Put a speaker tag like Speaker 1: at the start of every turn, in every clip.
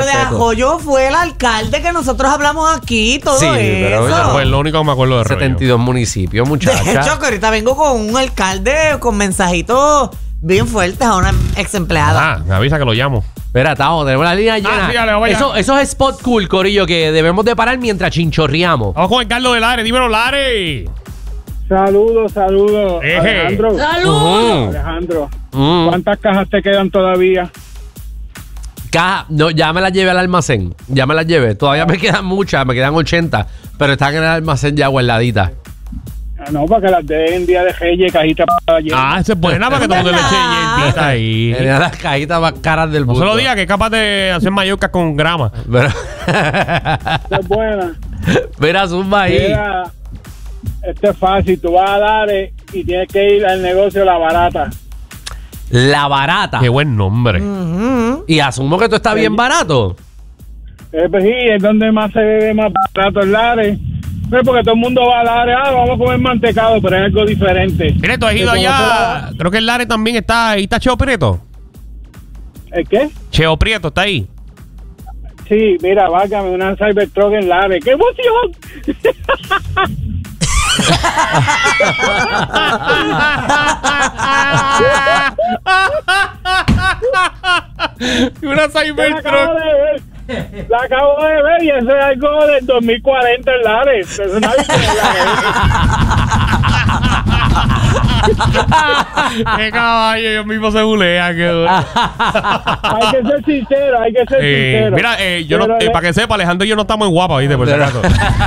Speaker 1: de Arroyo fue el alcalde que nosotros hablamos aquí, todo eso.
Speaker 2: Pero
Speaker 3: Eso fue lo único que me acuerdo de Arroyo.
Speaker 2: 72 municipios, muchachos.
Speaker 1: De hecho, que ahorita vengo con un alcalde con mensajitos bien fuertes a una ex empleada.
Speaker 3: Me avisa que lo llamo.
Speaker 2: Espera, Tavo, tenemos la línea llena.
Speaker 3: Sí, dale, vamos allá.
Speaker 2: Eso es spot cool, corillo, que debemos de parar mientras chinchorreamos.
Speaker 3: Vamos con el Carlos de Lares. Dímelo, Lares.
Speaker 4: Saludos. Alejandro. Alejandro, ¿cuántas cajas te quedan todavía?
Speaker 2: Caja, no, ya me las llevé al almacén. Ya me las llevé. Todavía me quedan muchas, me quedan 80, pero están en el almacén ya guardaditas.
Speaker 4: No, para que las den día de Reyes, cajita para ayer.
Speaker 3: Esa es buena para que todo el mundo le eche hierbita ahí.
Speaker 2: Tenía las cajitas más caras del
Speaker 3: No
Speaker 2: mundo.
Speaker 3: se lo diga que es capaz de hacer mayocas con grama.
Speaker 2: Pero,
Speaker 4: Es buena.
Speaker 2: mira, zumba ahí.
Speaker 4: Mira, esto es fácil. Tú vas a dar y tienes que ir al negocio La Barata.
Speaker 2: La Barata.
Speaker 3: Qué buen nombre.
Speaker 2: Y asumo que esto está bien barato.
Speaker 4: Pues sí, es donde más se bebe más barato el Lares. Pues porque todo el mundo va a Lares, vamos a comer mantecado, pero es algo diferente.
Speaker 3: Mire, tú has ido allá. Creo que el Lares también está. Ahí está Cheo Prieto.
Speaker 4: ¿El qué?
Speaker 3: Cheo Prieto está ahí.
Speaker 4: Sí, mira, válgame, una Cybertruck en Lares. ¡Qué emoción!
Speaker 3: Una Cybertruck.
Speaker 4: La acabo de ver y eso es algo del 2040 en Lares. Eso no hay que
Speaker 3: Qué caballo, ellos mismos se bulean.
Speaker 4: Hay que ser sincero,
Speaker 3: Mira, yo no, para que sepa, Alejandro y yo no estamos en guapa, ¿viste? Por si acaso.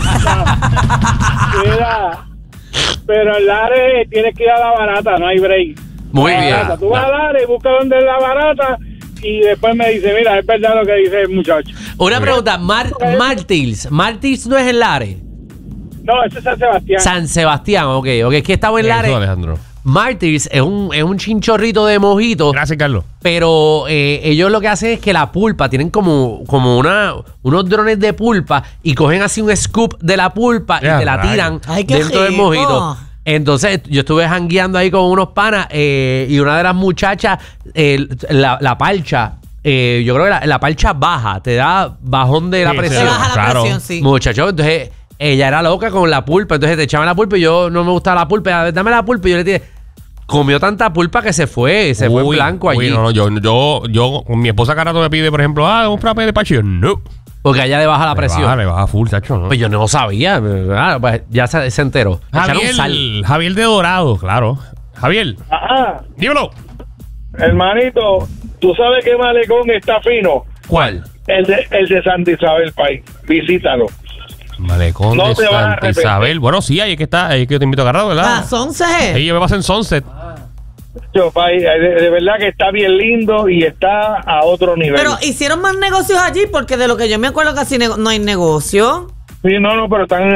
Speaker 4: Mira, pero en Lares tienes que ir a La Barata, no hay break.
Speaker 2: Muy
Speaker 4: La
Speaker 2: bien.
Speaker 4: Barata. Tú vas a Lares, busca dónde es La Barata y después me dice, mira, es verdad lo que dice el muchacho.
Speaker 2: Una pregunta, Martins no es en Lares.
Speaker 4: No, ese es San Sebastián.
Speaker 2: San Sebastián, ok, es que estaba en Lares.
Speaker 3: Eso, Alejandro.
Speaker 2: Martins es un chinchorrito de mojito.
Speaker 3: Gracias, Carlos.
Speaker 2: Pero ellos lo que hacen es que la pulpa, tienen como unos drones de pulpa y cogen así un scoop de la pulpa y te la tiran
Speaker 1: Ay, qué
Speaker 2: dentro del
Speaker 1: rico.
Speaker 2: mojito. Entonces yo estuve jangueando ahí con unos panas y una de las muchachas, la parcha, yo creo que la parcha baja, te da bajón de la
Speaker 3: Sí,
Speaker 2: presión.
Speaker 1: Se baja la
Speaker 3: Claro.
Speaker 1: presión, sí.
Speaker 2: Muchacho, entonces ella era loca con la pulpa, entonces te echaban la pulpa y yo no me gustaba la pulpa, dame la pulpa y yo le dije, comió tanta pulpa que se fue en blanco allí.
Speaker 3: No, yo, con mi esposa Carato me pide, por ejemplo, un frappé de pacho. No.
Speaker 2: Porque a ella le baja la presión.
Speaker 3: Le baja full, chacho, ¿no?
Speaker 2: Pues yo no sabía, pues ya se enteró. Echaron sal.
Speaker 3: Javier de Dorado, claro. Javier,
Speaker 4: Ajá,
Speaker 3: dímelo.
Speaker 4: hermanito, ¿tú sabes qué malecón está fino?
Speaker 3: ¿Cuál?
Speaker 4: El de Santa Isabel, país. Visítalo.
Speaker 3: Malecón
Speaker 4: No
Speaker 3: de
Speaker 4: te vas a
Speaker 3: Santa
Speaker 4: arrepentir.
Speaker 3: Isabel. Bueno, sí, ahí es que está, ahí es que yo te invito a agarrar, ¿verdad?
Speaker 1: Sonce.
Speaker 3: Ahí yo me paso en Sunset.
Speaker 4: Yo, país, de verdad que está bien lindo y está a otro nivel.
Speaker 1: Pero hicieron más negocios allí porque de lo que yo me acuerdo casi no hay negocio.
Speaker 4: Sí, no, pero están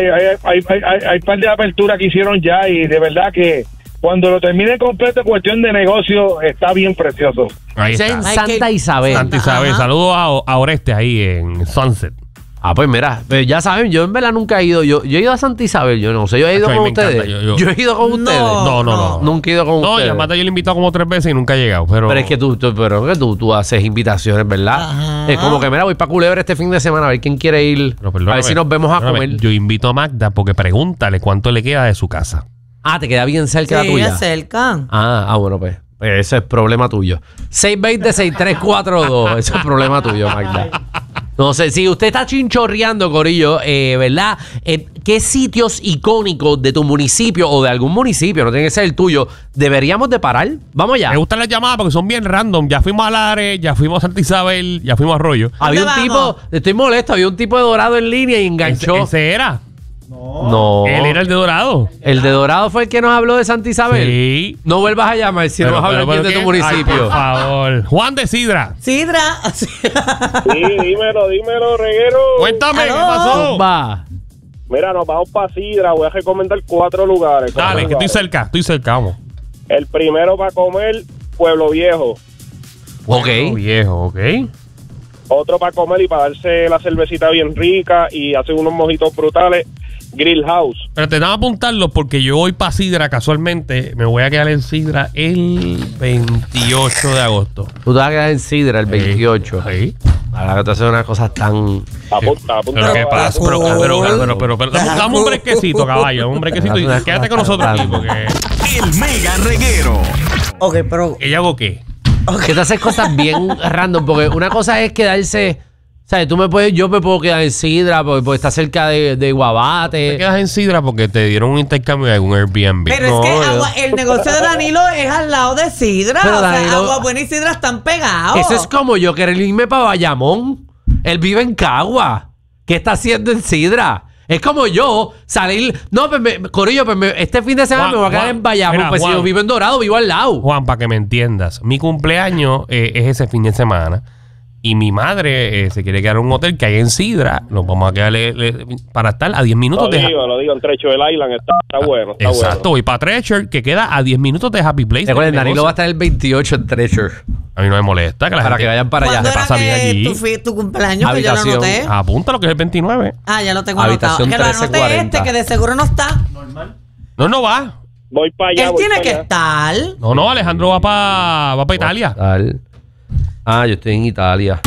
Speaker 4: hay par de aperturas que hicieron ya y de verdad que cuando lo termine completo, cuestión de negocio, está bien precioso.
Speaker 3: Ahí
Speaker 2: Esa es
Speaker 3: está.
Speaker 2: en
Speaker 1: Ay,
Speaker 2: Santa
Speaker 1: qué-
Speaker 2: Isabel.
Speaker 3: Santa Isabel.
Speaker 1: Ajá.
Speaker 3: Saludos a Oreste ahí en Sunset.
Speaker 2: Ah, pues mira, pues ya saben, yo en verdad nunca he ido. Yo he ido a Santa Isabel, yo no sé, yo he ido
Speaker 3: A mí
Speaker 2: con
Speaker 3: me encanta,
Speaker 2: ustedes.
Speaker 3: yo-
Speaker 2: Yo he ido con ustedes.
Speaker 3: No.
Speaker 2: Nunca he ido con
Speaker 3: No,
Speaker 2: ustedes.
Speaker 3: ya Mata yo le he invitado como 3 veces y nunca he llegado. Pero
Speaker 2: Pero es que tú haces invitaciones, ¿verdad?
Speaker 1: Ajá.
Speaker 2: Es como que, mira, voy para Culebra este fin de semana a ver quién quiere ir.
Speaker 3: Pero
Speaker 2: A
Speaker 3: perdóname,
Speaker 2: ver si nos vemos a
Speaker 3: perdóname,
Speaker 2: comer.
Speaker 3: Yo invito a Magda porque pregúntale cuánto le queda de su casa.
Speaker 2: Ah, te queda bien cerca la
Speaker 1: Sí,
Speaker 2: tuya.
Speaker 1: es cerca.
Speaker 2: Bueno, pues. Ese es problema tuyo. 620-6342. Ese es problema tuyo, Magda. No sé, si usted está chinchorreando, Corillo, ¿verdad? ¿Qué sitios icónicos de tu municipio o de algún municipio, no tiene que ser el tuyo, deberíamos de parar? Vamos allá.
Speaker 3: Me gustan las llamadas porque son bien random. Ya fuimos a Lares, ya fuimos a Santa Isabel, ya fuimos a Arroyo.
Speaker 2: Había un
Speaker 1: ¿Dónde
Speaker 2: tipo,
Speaker 1: vamos?
Speaker 2: estoy molesto, había un tipo de Dorado en línea y enganchó.
Speaker 3: Ese era.
Speaker 2: No.
Speaker 3: Él era el de Dorado.
Speaker 2: El de Dorado fue el que nos habló de Santa Isabel.
Speaker 3: Sí.
Speaker 2: No vuelvas a llamar si no vas a hablar bien de tu
Speaker 3: ¿qué?
Speaker 2: municipio.
Speaker 3: Ay, por favor. Juan de Sidra.
Speaker 1: Sidra.
Speaker 4: Sí, dímelo, reguero.
Speaker 3: Cuéntame, ¿qué
Speaker 1: Aló.
Speaker 3: pasó?
Speaker 2: Va.
Speaker 4: Mira, nos vamos para Sidra. Voy a recomendar 4 lugares.
Speaker 3: Dale, que estoy cerca, vamos.
Speaker 4: El primero para comer, Pueblo Viejo.
Speaker 2: Ok.
Speaker 3: Viejo, ok.
Speaker 4: Otro para comer y para darse la cervecita bien rica y hacer unos mojitos brutales,
Speaker 5: Grill House.
Speaker 3: Pero te daba a apuntarlo porque yo voy para Sidra casualmente. Me voy a quedar en Sidra el 28 de agosto.
Speaker 2: Tú te vas a quedar en Sidra el 28.
Speaker 3: Sí.
Speaker 2: Ahora que tú haces unas cosas tan...
Speaker 5: Apunta.
Speaker 3: Pero qué pasa, pero dame un brequecito, caballo, dame un brequecito y quédate con nosotros aquí porque
Speaker 6: El Mega Reguero.
Speaker 1: Ok, pero...
Speaker 3: ella hago qué.
Speaker 2: Que te haces cosas bien random, porque una cosa es quedarse... ¿Sabes? Yo me puedo quedar en Sidra porque está cerca de
Speaker 3: Te
Speaker 2: Guabate.
Speaker 3: quedas en Sidra porque te dieron un intercambio de algún Airbnb.
Speaker 1: Pero
Speaker 2: No,
Speaker 1: es que el negocio de Danilo es al lado de Sidra.
Speaker 2: Pero
Speaker 1: o sea,
Speaker 2: Danilo-
Speaker 1: Agua Buena y Sidra están pegados.
Speaker 2: Eso es como yo querer irme para Bayamón. Él vive en Cagua. ¿Qué está haciendo en Sidra? Es como yo salir... No, pues Corillo, este fin de semana
Speaker 3: Juan,
Speaker 2: me voy a quedar
Speaker 3: Juan,
Speaker 2: en Bayamón.
Speaker 3: mira,
Speaker 2: Pues si
Speaker 3: Juan.
Speaker 2: yo vivo en Dorado, vivo al lado.
Speaker 3: Juan, para que me entiendas, mi cumpleaños es ese fin de semana y mi madre se quiere quedar en un hotel que hay en Sidra. Nos vamos a quedar para estar a 10 minutos de...
Speaker 5: Lo digo, en Trecho del Island está bueno. Está
Speaker 3: Exacto, voy para Treasure, que queda a 10 minutos de Happy Place.
Speaker 2: Recuerden,
Speaker 3: del
Speaker 2: Danilo va a
Speaker 3: negocio.
Speaker 2: estar el 28 en Treasure.
Speaker 3: A mí no me molesta que la
Speaker 2: Para
Speaker 3: gente...
Speaker 2: que vayan para allá.
Speaker 1: ¿Cuándo
Speaker 3: se
Speaker 1: era
Speaker 3: pasa bien
Speaker 1: que
Speaker 3: allí.
Speaker 1: tu cumpleaños? Que yo lo
Speaker 2: Habitación.
Speaker 1: anoté.
Speaker 3: Apunta lo que es el 29.
Speaker 1: Ya lo tengo
Speaker 2: Habitación
Speaker 1: anotado. Que lo anote
Speaker 2: 1340.
Speaker 1: que de seguro no está.
Speaker 3: No va.
Speaker 5: Voy para allá.
Speaker 1: Él
Speaker 5: voy
Speaker 1: tiene
Speaker 5: para
Speaker 1: que
Speaker 5: allá.
Speaker 1: estar.
Speaker 3: No, Alejandro va para Italia.
Speaker 2: Tal. Yo estoy en Italia.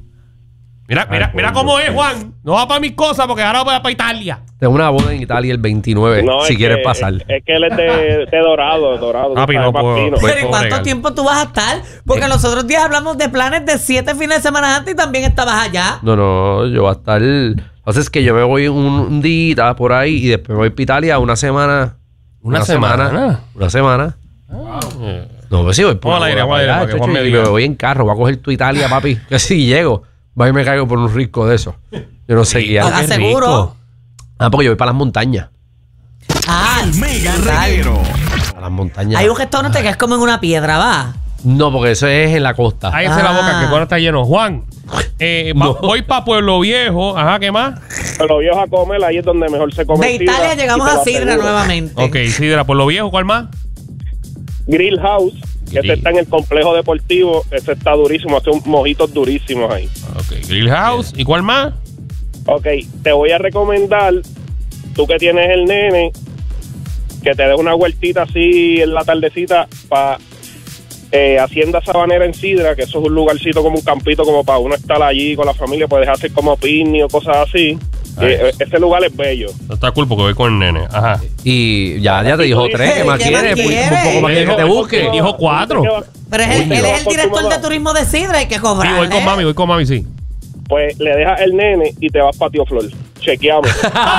Speaker 3: Mira cómo es, Juan. No va para mis cosas porque ahora voy para Italia.
Speaker 2: Tengo una boda en Italia el 29,
Speaker 5: No,
Speaker 2: si
Speaker 5: es
Speaker 2: quieres
Speaker 5: que-
Speaker 2: pasar.
Speaker 5: Es que él es de Dorado.
Speaker 3: Papi,
Speaker 5: tú
Speaker 3: no
Speaker 5: sabes, más
Speaker 3: puedo.
Speaker 5: fino.
Speaker 3: Pues,
Speaker 1: Pero ¿y
Speaker 3: puedo
Speaker 1: cuánto
Speaker 3: bregar.
Speaker 1: tiempo tú vas a estar? Porque los otros días hablamos de planes de 7 fines de semana antes y también estabas allá.
Speaker 2: No, yo voy a estar... Lo que pasa es que yo me voy un día por ahí y después voy para Italia una semana.
Speaker 3: ¿Una semana?
Speaker 2: Una semana. No, pues sí, voy por
Speaker 3: Vamos al aire, vamos al aire, para que Juan me
Speaker 2: y
Speaker 3: diga.
Speaker 2: me voy en carro, voy a coger tu Italia, papi. Que si llego, va y me caigo por un risco de eso. Yo no sé guiar.
Speaker 1: Ah,
Speaker 3: qué
Speaker 1: seguro.
Speaker 3: rico.
Speaker 2: Porque yo voy para las montañas.
Speaker 6: El Mega
Speaker 1: tal.
Speaker 6: Reguero.
Speaker 2: Para las montañas.
Speaker 1: Hay un restaurante que es como en una piedra, va.
Speaker 2: No, porque eso es en la costa.
Speaker 3: Cállese la boca, que cuando está lleno. Juan, voy para Pueblo Viejo. Ajá, ¿qué más?
Speaker 5: Pero viejos a comer, ahí es donde mejor se come.
Speaker 1: De
Speaker 5: sidra,
Speaker 1: Italia
Speaker 5: y
Speaker 1: llegamos
Speaker 5: te lo
Speaker 1: a Sidra
Speaker 5: aseguro.
Speaker 1: nuevamente.
Speaker 3: Ok, Sidra, Pueblo Viejo, ¿cuál más?
Speaker 5: Grill House, que
Speaker 3: Grill.
Speaker 5: ese está en el complejo deportivo. Ese está durísimo, hace unos mojitos durísimos ahí.
Speaker 3: Ok, Grill House. ¿Y cuál más?
Speaker 5: Ok, te voy a recomendar, tú que tienes el nene, que te des una vueltita así en la tardecita para Hacienda Sabanera en Sidra, que eso es un lugarcito como un campito como para uno estar allí con la familia, puedes hacer como picnic o cosas así. Ese lugar es bello.
Speaker 3: No está cool porque voy con el nene. Ajá.
Speaker 2: Y ya te dijo 3. ¿Qué más
Speaker 1: ¿Qué más
Speaker 2: quieres?
Speaker 1: quieres?
Speaker 2: Un poco más quieres que te busque.
Speaker 3: Dijo 4.
Speaker 1: Pero él es el director de turismo de Sidra, hay que
Speaker 3: Sí,
Speaker 1: cobrar.
Speaker 3: voy con mami, sí.
Speaker 5: Pues le dejas el nene y te vas para Tío Flor. Chequeamos.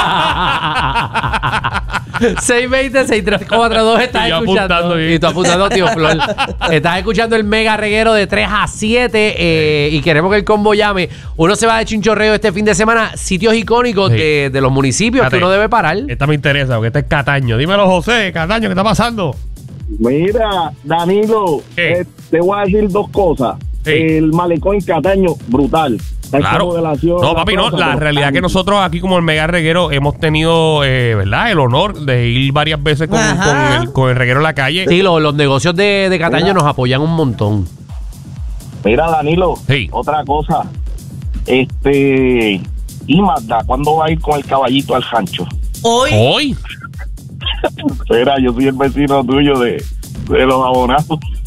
Speaker 2: 620-6342 estás
Speaker 3: Y yo
Speaker 2: escuchando.
Speaker 3: apuntando bien.
Speaker 2: Y tú apuntando, tío Flor. Estás escuchando el Mega Reguero de 3 a 7 y queremos que el combo llame. Uno se va de chinchorreo este fin de semana. Sitios icónicos
Speaker 3: Sí.
Speaker 2: de los municipios
Speaker 3: Espérate.
Speaker 2: que uno debe parar.
Speaker 3: Esta me interesa porque este es Cataño. Dímelo, José. Cataño, ¿qué está pasando?
Speaker 7: Mira, Danilo,
Speaker 3: ¿Qué?
Speaker 7: te voy a decir dos cosas.
Speaker 3: Sí.
Speaker 7: El malecón Cataño, brutal. Esta
Speaker 3: Claro.
Speaker 7: remodelación,
Speaker 3: No, papi, no.
Speaker 7: cosa,
Speaker 3: La
Speaker 7: pero
Speaker 3: realidad es que nosotros aquí como el Mega Reguero hemos tenido, ¿verdad? El honor de ir varias veces
Speaker 1: Ajá.
Speaker 3: con el reguero en la calle.
Speaker 2: Sí, los negocios de Cataño nos apoyan un montón.
Speaker 7: Mira, Danilo,
Speaker 3: Sí.
Speaker 7: otra cosa. Y Magda, ¿cuándo va a ir con el caballito al rancho?
Speaker 1: Hoy,
Speaker 3: Hoy.
Speaker 7: Espera, yo soy el vecino tuyo de los abonados.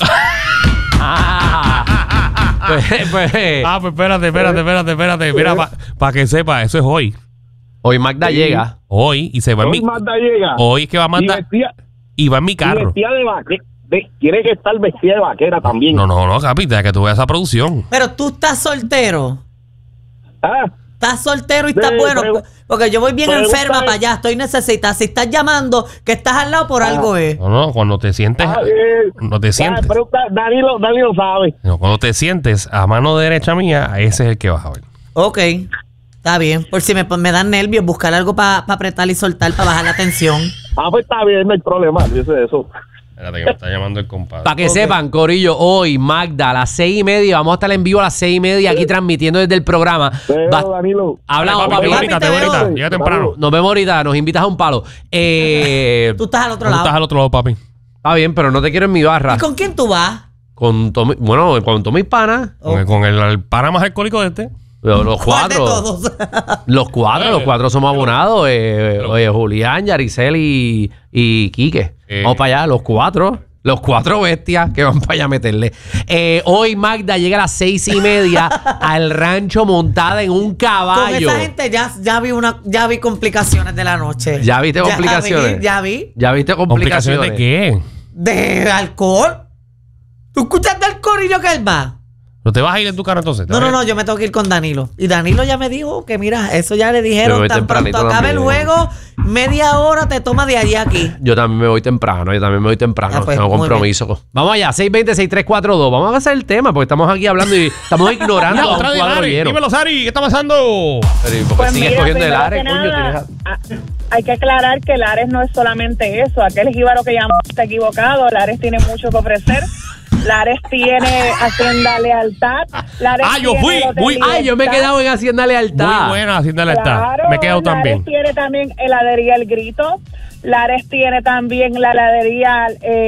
Speaker 2: Pues,
Speaker 3: Pues espérate. Mira, para que sepa, eso es hoy.
Speaker 2: hoy Magda llega.
Speaker 3: Hoy, y se va en mi...
Speaker 7: Hoy Magda llega.
Speaker 3: Hoy es que va a
Speaker 7: Y
Speaker 3: mandar...
Speaker 7: vestida,
Speaker 3: Y va en mi
Speaker 7: y
Speaker 3: carro.
Speaker 7: vestida de vaquera. Tiene que estar vestida de vaquera también.
Speaker 3: No, capi, deja que tú veas esa producción.
Speaker 1: pero tú estás soltero.
Speaker 7: Ah,
Speaker 1: Estás soltero y
Speaker 7: Sí,
Speaker 1: estás bueno.
Speaker 7: pero-
Speaker 1: Porque yo voy bien
Speaker 7: pregunta
Speaker 1: enferma
Speaker 7: es-
Speaker 1: para allá. Estoy necesitada. Si estás llamando, que estás al lado por algo es.
Speaker 3: No, cuando te sientes... Cuando te sientes...
Speaker 7: pero Danilo sabe.
Speaker 3: No, cuando te sientes a mano derecha mía, ese es el que vas a ver.
Speaker 1: Ok. Está bien. Por si me dan nervios, buscar algo para apretar y soltar para bajar la tensión.
Speaker 7: Pues está bien, no hay problema. Yo sé de eso.
Speaker 3: Espérate que me está llamando el compadre.
Speaker 2: Para que sepan, Corillo, hoy Magda a las 6:30, vamos a estar en vivo a las 6:30 aquí transmitiendo desde el programa.
Speaker 7: Pero,
Speaker 2: Va-
Speaker 7: Danilo.
Speaker 2: Hablamos,
Speaker 3: Papi,
Speaker 2: papi.
Speaker 3: te veo ahorita, te veo ahorita. Llega temprano.
Speaker 2: Nos vemos ahorita, nos invitas a un palo.
Speaker 1: Tú estás al otro
Speaker 3: Tú estás
Speaker 1: lado.
Speaker 3: al otro lado, papi.
Speaker 2: Está bien, pero no te quiero en mi barra.
Speaker 1: ¿Y con quién tú vas?
Speaker 2: Con todos mis panas.
Speaker 3: Con el pana más alcohólico de este.
Speaker 2: Los
Speaker 1: ¿Cuál de
Speaker 2: cuatro.
Speaker 1: todos?
Speaker 2: Los cuatro somos abonados. Julián, Yaricel y Quique. Vamos para allá, los cuatro. Los cuatro bestias que van para allá a meterle. Hoy Magda llega a las 6:30 al rancho montada en un caballo.
Speaker 1: Con esa gente ya vi complicaciones de la noche.
Speaker 2: ¿Ya viste complicaciones?
Speaker 1: Ya vi.
Speaker 2: ¿Ya viste
Speaker 3: ¿Complicaciones
Speaker 2: complicaciones?
Speaker 3: de qué?
Speaker 1: De alcohol. ¿Tú escuchas del corillo que él va?
Speaker 3: ¿No te vas a ir en tu carro entonces?
Speaker 1: No, yo me tengo que ir con Danilo. Y Danilo ya me dijo que mira, eso ya le
Speaker 2: Yo me
Speaker 1: dijeron,
Speaker 2: voy
Speaker 1: tan pronto
Speaker 2: tempranito
Speaker 1: acabe el
Speaker 2: también.
Speaker 1: juego, media hora te toma de allí a aquí.
Speaker 2: Yo también me voy temprano.
Speaker 1: Ah, pues,
Speaker 2: Tengo
Speaker 1: muy
Speaker 2: compromiso. Vamos allá, 620-6342. Vamos a hacer el tema porque estamos aquí hablando y estamos ignorando a un
Speaker 3: otra de
Speaker 2: cuadro
Speaker 3: Lari.
Speaker 2: lleno.
Speaker 3: Dímelo, Sari, ¿qué está pasando?
Speaker 2: Pero, ¿y por qué
Speaker 8: Pues
Speaker 2: sigues
Speaker 8: mira,
Speaker 2: cogiendo el
Speaker 8: primero
Speaker 2: área,
Speaker 8: que
Speaker 2: coño?
Speaker 8: nada, hay que aclarar que Lares no es solamente eso. Aquel jíbaro que llamó está equivocado. Lares tiene mucho que ofrecer. Lares tiene Hacienda Lealtad. Lares
Speaker 3: yo
Speaker 8: tiene
Speaker 3: fui,
Speaker 8: Lotería
Speaker 2: Yo me he
Speaker 8: Lealtad.
Speaker 2: quedado en Hacienda Lealtad.
Speaker 3: Muy buena Hacienda Lealtad.
Speaker 8: Claro,
Speaker 3: Me he quedado
Speaker 8: Lares
Speaker 3: también.
Speaker 8: tiene también heladería El Grito. Lares tiene también la heladería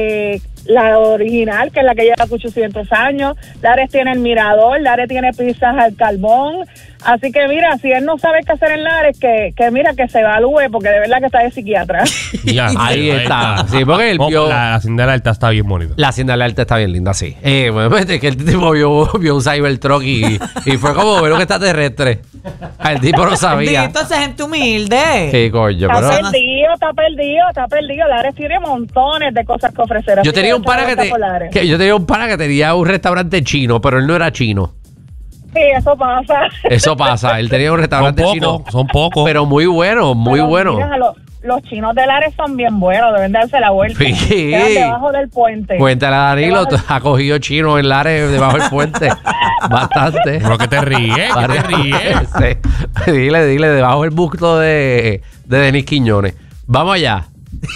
Speaker 8: la original, que es la que lleva 800 años. Lares tiene el Mirador. Lares tiene pizzas al carbón. Así que mira, si él no sabe qué hacer en Lares, que mira, que se evalúe, porque de verdad que está de psiquiatra.
Speaker 3: Ya,
Speaker 2: Ahí está. Sí, porque él vio...
Speaker 3: La Hacienda Lealtad está bien bonita.
Speaker 2: La Hacienda Lealtad está bien linda, sí. Bueno, es que el tipo vio un Cybertruck y fue como ver un extraterrestre. El tipo no sabía.
Speaker 1: Entonces, gente humilde.
Speaker 2: Sí, coño, pero...
Speaker 8: Está perdido. Lares tiene montones de cosas que ofrecer. Así
Speaker 2: Yo tenía
Speaker 8: que
Speaker 2: un pana
Speaker 8: échale Lares.
Speaker 2: yo tenía un pana que tenía un restaurante chino, pero él no era chino.
Speaker 8: Sí, eso pasa.
Speaker 2: Eso pasa. Él tenía un restaurante chino.
Speaker 3: Son pocos.
Speaker 2: Pero muy bueno, muy
Speaker 8: Pero
Speaker 2: bueno.
Speaker 8: mira, los chinos de Lares son bien buenos, deben darse la vuelta.
Speaker 2: Sí.
Speaker 8: Quedan debajo del puente.
Speaker 2: Cuéntale a Danilo, ha cogido chino en Lares debajo del puente. Bastante.
Speaker 3: Pero que te ríes, que te ríes.
Speaker 2: Sí. Dile, debajo del busto de Denis Quiñones. Vamos allá.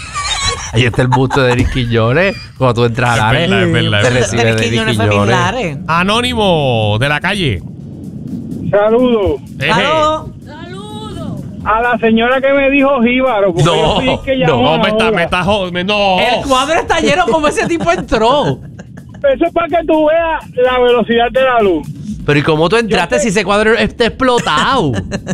Speaker 2: Ahí está el busto de Denis Quiñones. Cuando tú entras a Lares,
Speaker 3: Es verdad.
Speaker 2: te recibe
Speaker 1: Denis
Speaker 2: Denis
Speaker 1: Quiñones fue
Speaker 2: Quiñones.
Speaker 1: Lares.
Speaker 3: Anónimo de la calle.
Speaker 4: Saludos
Speaker 1: Aló.
Speaker 4: a la señora que me dijo jíbaro. Porque yo fui el que llamó ahora.
Speaker 3: No.
Speaker 2: El cuadro está lleno como ese tipo entró.
Speaker 4: Eso es para que tú veas la velocidad de la luz.
Speaker 2: Pero ¿y cómo tú entraste si ese cuadro está explotado?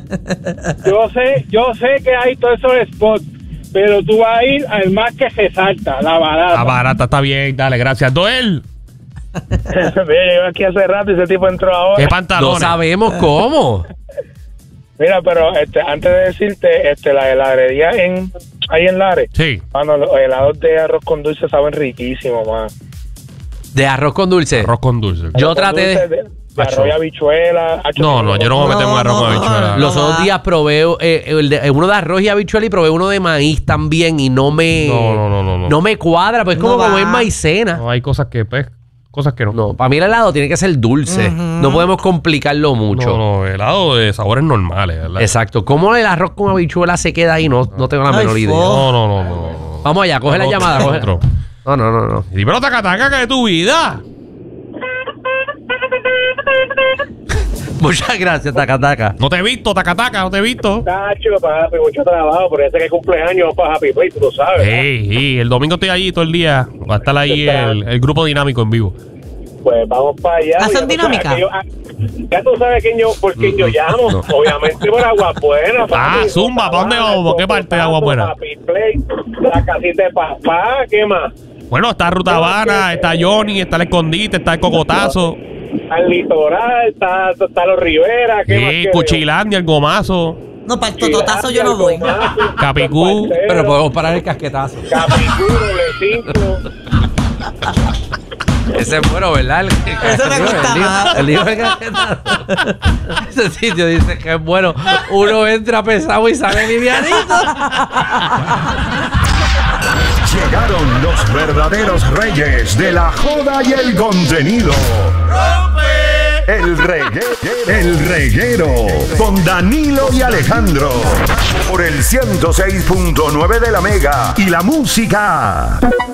Speaker 4: Yo sé que hay todos esos spots, pero tú vas a ir al más que se salta, la barata.
Speaker 3: La barata está bien, dale, gracias. Doel,
Speaker 4: Mira, yo aquí hace rato y ese tipo entró ahora.
Speaker 3: ¿qué
Speaker 2: No
Speaker 3: pantalones?
Speaker 2: sabemos cómo.
Speaker 4: Mira, pero antes de decirte, la heladería ahí en Lares,
Speaker 3: Sí.
Speaker 4: mano, los helados de arroz con dulce saben riquísimos, man.
Speaker 2: De arroz con dulce.
Speaker 3: Arroz con dulce.
Speaker 2: Yo
Speaker 4: Arroz con
Speaker 2: traté de...
Speaker 4: dulce de arroz y habichuela.
Speaker 3: No, yo no me voy a meter en un arroz con habichuela.
Speaker 2: Los otros días probé uno de arroz y habichuela y probé uno de maíz también y no me...
Speaker 3: No.
Speaker 2: No me cuadra, pues es como
Speaker 1: No va.
Speaker 2: comer maicena.
Speaker 3: No, hay cosas que, pues, cosas que no.
Speaker 2: No, para mí el helado tiene que ser dulce. No podemos complicarlo mucho.
Speaker 3: No, helado de sabores normales, ¿verdad?
Speaker 2: Exacto. ¿Cómo el arroz con habichuela se queda ahí? No tengo la
Speaker 1: Ay,
Speaker 2: menor idea.
Speaker 1: fo.
Speaker 3: No.
Speaker 2: Vamos allá, coge la
Speaker 3: Otro,
Speaker 2: llamada. coge-
Speaker 3: otro.
Speaker 2: No.
Speaker 3: Y pero tacataca que de tu vida.
Speaker 2: Muchas gracias, Tacataca.
Speaker 3: No te he visto, tacataca, no te he visto.
Speaker 4: Tacho, papi, mucho trabajo, pero ese que cumpleaños para Happy Place, tú lo sabes.
Speaker 3: Sí, el domingo estoy allí todo el día. Va a estar ahí el grupo dinámico en vivo.
Speaker 4: Pues vamos para allá.
Speaker 1: ¿Hacen
Speaker 4: Ya tú sabes
Speaker 1: dinámica?
Speaker 4: que ya tú sabes por quién yo llamo. Obviamente por Aguabuena. papi.
Speaker 3: Zumba, ¿para dónde vamos? ¿Por qué parte de Aguabuena?
Speaker 4: Happy Place, la casita de papá, ¿qué más?
Speaker 3: Bueno, está Ruta Habana, está Johnny, está el Escondite, está el Cocotazo,
Speaker 4: Al litoral, está Los Rivera, ¿qué más?
Speaker 3: sí,
Speaker 4: quiere?
Speaker 3: Cuchilandia, el Gomazo,
Speaker 1: No, para el tototazo yo no voy.
Speaker 3: Capicú.
Speaker 2: Pero podemos parar el casquetazo.
Speaker 4: Capicú, Doble 5.
Speaker 2: Ese es bueno, ¿verdad?
Speaker 1: Eso me gusta más.
Speaker 2: El dijo el casquetazo. Ese sitio dice que es bueno. Uno entra pesado y sale livianito.
Speaker 9: Llegaron los verdaderos reyes de la joda y el contenido. El reguero con Danilo y Alejandro por el 106.9 de la Mega y la música.